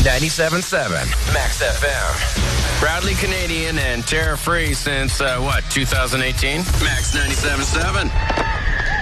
97.7 Max FM. Proudly Canadian and tariff-free since, 2018? Max 97.7.